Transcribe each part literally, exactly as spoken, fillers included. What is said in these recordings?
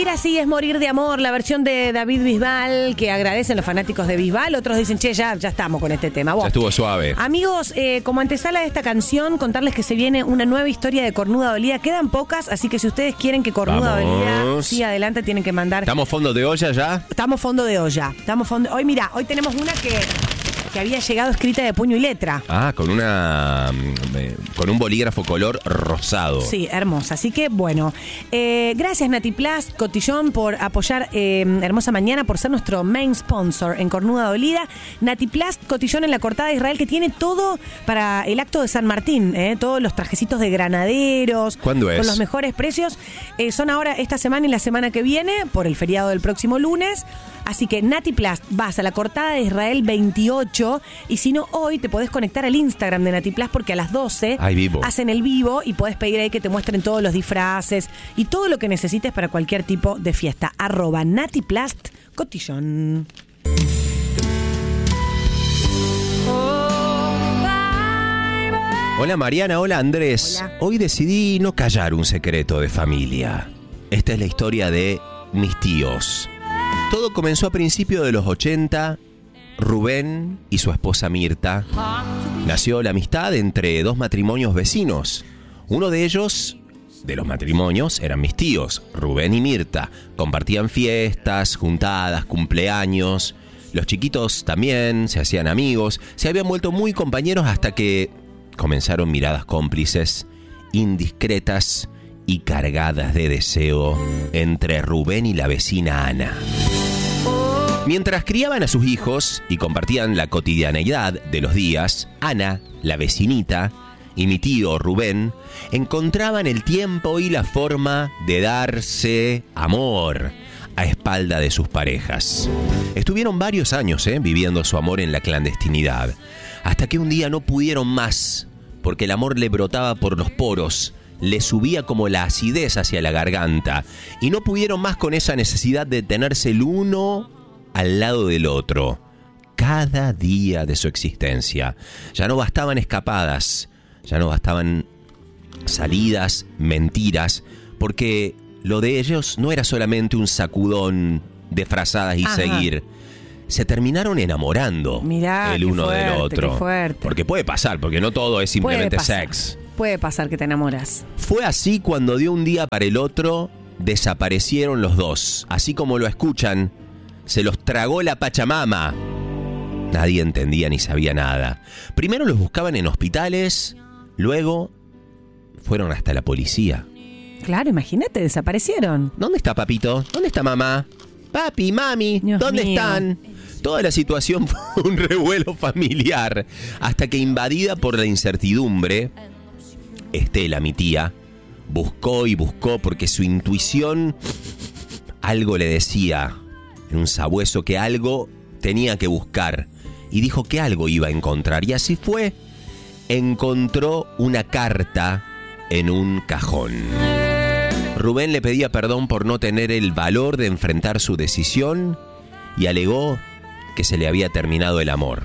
Vivir así es morir de amor, la versión de David Bisbal, que agradecen los fanáticos de Bisbal. Otros dicen, che, ya, ya estamos con este tema. Vos. Ya estuvo suave. Amigos, eh, como antesala de esta canción, contarles que se viene una nueva historia de Cornuda Dolida. Quedan pocas, así que si ustedes quieren que Cornuda Dolida siga adelante, tienen que mandar. ¿Estamos fondo de olla ya? Estamos fondo de olla. Estamos fondo. Hoy, mira, hoy tenemos una que... que había llegado escrita de puño y letra. Ah, con una eh, con un bolígrafo color rosado. Sí, hermosa. Así que, bueno, eh, gracias Natiplast, Cotillón, por apoyar eh, Hermosa Mañana, por ser nuestro main sponsor en Cornuda Dolida. Natiplast, Cotillón en la Cortada de Israel, que tiene todo para el acto de San Martín, eh, todos los trajecitos de granaderos. ¿Cuándo es? Con los mejores precios. Eh, son ahora esta semana y la semana que viene, por el feriado del próximo lunes. Así que Natiplast, vas a la Cortada de Israel veintiocho, y si no, hoy te podés conectar al Instagram de Natiplast porque a las doce vivo. hacen el vivo y podés pedir ahí que te muestren todos los disfraces y todo lo que necesites para cualquier tipo de fiesta. Arroba Natiplast Cotillón. Hola Mariana, hola Andrés. Hola. Hoy decidí no callar un secreto de familia. Esta es la historia de mis tíos. Todo comenzó a principios de los ochenta. Rubén y su esposa Mirta. Nació la amistad entre dos matrimonios vecinos. Uno de ellos, de los matrimonios, eran mis tíos, Rubén y Mirta. Compartían fiestas, juntadas, cumpleaños. Los chiquitos también se hacían amigos. Se habían vuelto muy compañeros hasta que comenzaron miradas cómplices, indiscretas y cargadas de deseo entre Rubén y la vecina Ana. Mientras criaban a sus hijos y compartían la cotidianeidad de los días, Ana, la vecinita, y mi tío Rubén encontraban el tiempo y la forma de darse amor a espalda de sus parejas. Estuvieron varios años eh, viviendo su amor en la clandestinidad, hasta que un día no pudieron más, porque el amor le brotaba por los poros, le subía como la acidez hacia la garganta, y no pudieron más con esa necesidad de tenerse el uno al lado del otro, cada día de su existencia. Ya no bastaban escapadas, ya no bastaban salidas, mentiras, porque lo de ellos no era solamente un sacudón de frazadas y Ajá. seguir. Se terminaron enamorando Mirá, el qué uno fuerte, del otro. qué fuerte. Porque puede pasar, porque no todo es simplemente Puede pasar. sex. Puede pasar que te enamoras. Fue así cuando de un día para el otro desaparecieron los dos. Así como lo escuchan, se los tragó la Pachamama. Nadie entendía ni sabía nada. Primero los buscaban en hospitales, luego fueron hasta la policía. Claro, imagínate, desaparecieron. ¿Dónde está papito? ¿Dónde está mamá? Papi, mami, Dios ¿dónde mío. están? Toda la situación fue un revuelo familiar, hasta que, invadida por la incertidumbre, Estela, mi tía, buscó y buscó porque su intuición algo le decía en un sabueso que algo tenía que buscar, y dijo que algo iba a encontrar, y así fue. Encontró una carta en un cajón. Rubén le pedía perdón por no tener el valor de enfrentar su decisión y alegó que se le había terminado el amor.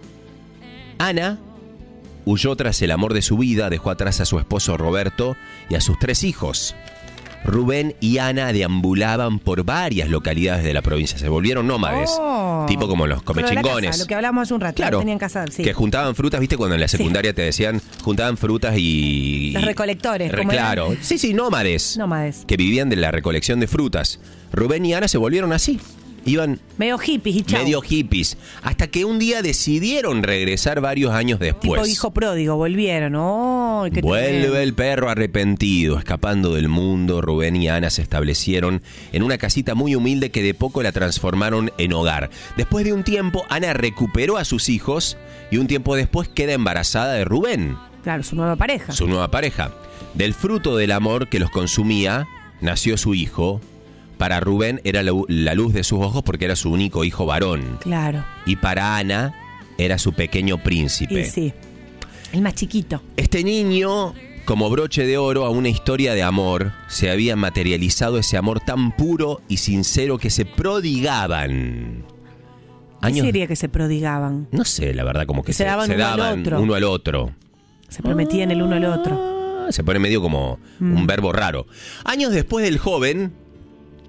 Ana huyó tras el amor de su vida, dejó atrás a su esposo Roberto y a sus tres hijos. Rubén y Ana deambulaban por varias localidades de la provincia, se volvieron nómades, Oh. tipo como los comechingones. Lo que hablábamos hace un rato, Claro, tenían casa, sí. que juntaban frutas, viste cuando en la secundaria sí. te decían, juntaban frutas y... Los recolectores. Re, ¿cómo claro, eran? sí, sí, nómades. Nómades. Que vivían de la recolección de frutas. Rubén y Ana se volvieron así. Iban medio hippies y chau. medio hippies, hasta que un día decidieron regresar varios años después. Tipo hijo pródigo, volvieron. Oh, qué Vuelve tremendo. el perro arrepentido, escapando del mundo. Rubén y Ana se establecieron en una casita muy humilde que de poco la transformaron en hogar. Después de un tiempo, Ana recuperó a sus hijos y un tiempo después queda embarazada de Rubén. Claro, su nueva pareja. Su nueva pareja. Del fruto del amor que los consumía, nació su hijo. Para Rubén era la, la luz de sus ojos porque era su único hijo varón. Claro. Y para Ana era su pequeño príncipe. Y sí, el más chiquito. Este niño, como broche de oro a una historia de amor, se había materializado ese amor tan puro y sincero que se prodigaban. ¿Qué sería que se prodigaban? No sé, la verdad, como que, que se, se daban, se uno, daban al otro. uno al otro. Se prometían el uno al otro. Se pone medio como mm. un verbo raro. Años después del joven,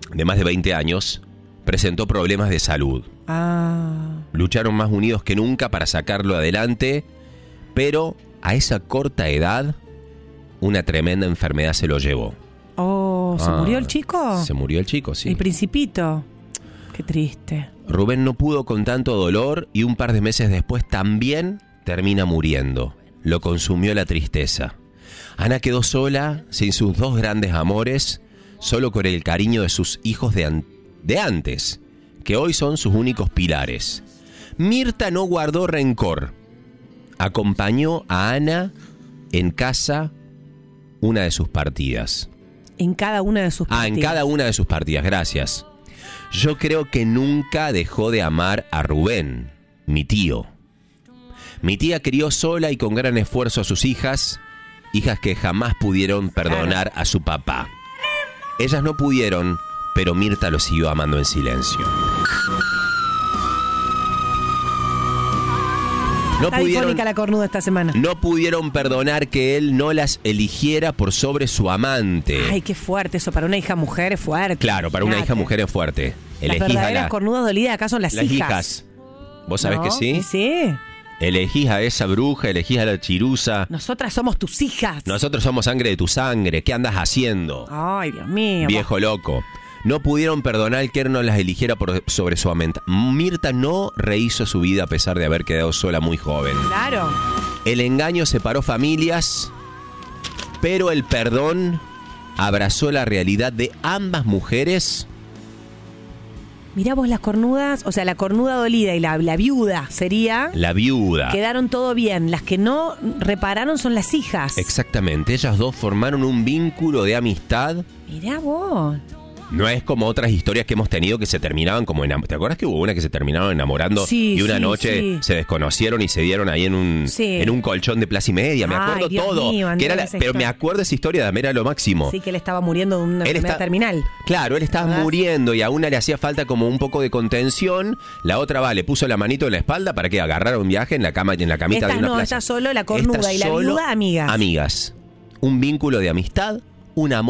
de más de veinte años, presentó problemas de salud. Ah. Lucharon más unidos que nunca para sacarlo adelante, pero a esa corta edad, una tremenda enfermedad se lo llevó. Oh, ¿se Ah, murió el chico? Se murió el chico, sí. El Principito. Qué triste. Rubén no pudo con tanto dolor y un par de meses después también termina muriendo. Lo consumió la tristeza. Ana quedó sola, sin sus dos grandes amores, solo con el cariño de sus hijos de, an- de antes, que hoy son sus únicos pilares. Mirta no guardó rencor. Acompañó a Ana en casa una de sus partidas. En cada una de sus Ah, en cada una de sus partidas, gracias. Yo creo que nunca dejó de amar a Rubén, mi tío. Mi tía crió sola y con gran esfuerzo a sus hijas, hijas que jamás pudieron perdonar a su papá. Ellas no pudieron, pero Mirta lo siguió amando en silencio. No Está pudieron, difónica la cornuda esta semana. no pudieron perdonar que él no las eligiera por sobre su amante. Ay, qué fuerte eso. Para una hija mujer es fuerte. Claro, para una Imagínate. hija mujer es fuerte. Las Elegís a verdaderas la- cornudas dolidas acá son las, las hijas. hijas. ¿Vos sabés ¿No? que sí? Sí. Elegís a esa bruja, elegís a la chirusa. Nosotras somos tus hijas. Nosotros somos sangre de tu sangre. ¿Qué andas haciendo? Ay, Dios mío. Viejo loco. No pudieron perdonar que él no las eligiera por sobre su amante. Mirta no rehizo su vida a pesar de haber quedado sola muy joven. Claro. El engaño separó familias, pero el perdón abrazó la realidad de ambas mujeres. Mirá vos las cornudas, o sea, la cornuda dolida y la, la viuda sería... La viuda. Quedaron todo bien. Las que no repararon son las hijas. Exactamente, ellas dos formaron un vínculo de amistad. Mirá vos. No es como otras historias que hemos tenido que se terminaban como enam- ¿Te acuerdas que hubo una que se terminaron enamorando Sí, y una sí, noche sí. se desconocieron y se dieron ahí en un Sí. en un colchón de Plaza y Media? Me Ay, acuerdo Dios todo. mío, que era la- Andrés, esa pero me historia. acuerdo esa historia de era lo máximo. Sí, que él estaba muriendo de una Él enfermedad está- terminal. Claro, él estaba ¿Verdad? muriendo y a una le hacía falta como un poco de contención. La otra va, le puso la manito en la espalda para que agarrara un viaje en la cama en la camita Esta de una no, plaza. esta solo la cornuda Esta y la solo viuda, amigas. Amigas. Un vínculo de amistad, un amor.